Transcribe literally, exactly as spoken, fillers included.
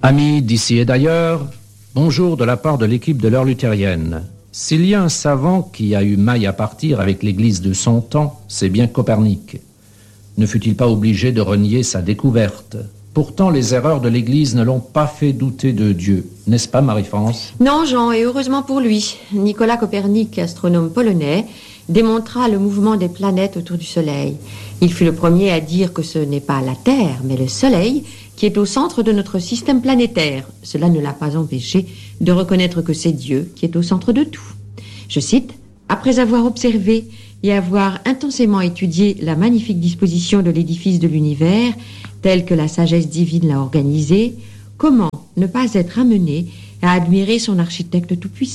Amis d'ici et d'ailleurs, bonjour de la part de l'équipe de l'heure luthérienne. S'il y a un savant qui a eu maille à partir avec l'Église de son temps, c'est bien Copernic. Ne fut-il pas obligé de renier sa découverte ? Pourtant, les erreurs de l'Église ne l'ont pas fait douter de Dieu. N'est-ce pas, Marie-France ? Non, Jean, et heureusement pour lui. Nicolas Copernic, astronome polonais, démontra le mouvement des planètes autour du Soleil. Il fut le premier à dire que ce n'est pas la Terre, mais le Soleil qui est au centre de notre système planétaire. Cela ne l'a pas empêché de reconnaître que c'est Dieu qui est au centre de tout. Je cite, « Après avoir observé et avoir intensément étudié la magnifique disposition de l'édifice de l'univers, tel que la sagesse divine l'a organisé, comment ne pas être amené à admirer son architecte tout-puissant ?